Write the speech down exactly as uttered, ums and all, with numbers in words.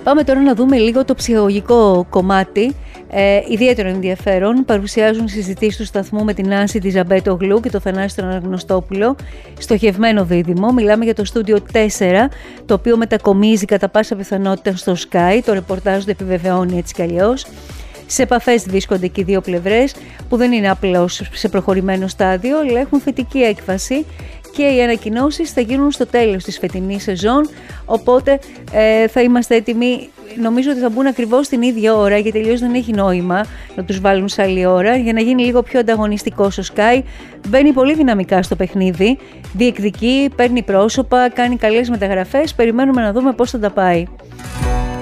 Πάμε τώρα να δούμε λίγο το ψυχαγωγικό κομμάτι. Ε, ιδιαίτερο ενδιαφέρον παρουσιάζουν συζητήσεις του σταθμού με την Νάνση τη Ζαμπέτογλου και το Θανάση τον Αναγνωστόπουλο. Στοχευμένο δίδυμο. Μιλάμε για το Στούντιο τέσσερα, το οποίο μετακομίζει κατά πάσα πιθανότητα στο Sky. Το ρεπορτάζ το επιβεβαιώνει έτσι κι αλλιώς. Σε επαφές βρίσκονται και οι δύο πλευρές, που δεν είναι απλώς σε προχωρημένο στάδιο, αλλά έχουν θετική έκβαση. Και οι ανακοινώσεις θα γίνουν στο τέλος της φετινής σεζόν, οπότε ε, θα είμαστε έτοιμοι. Νομίζω ότι θα μπουν ακριβώς την ίδια ώρα, γιατί τελείως δεν έχει νόημα να τους βάλουν σε άλλη ώρα, για να γίνει λίγο πιο ανταγωνιστικό στο Sky. Μπαίνει πολύ δυναμικά στο παιχνίδι, διεκδικεί, παίρνει πρόσωπα, κάνει καλές μεταγραφές. Περιμένουμε να δούμε πώς θα τα πάει.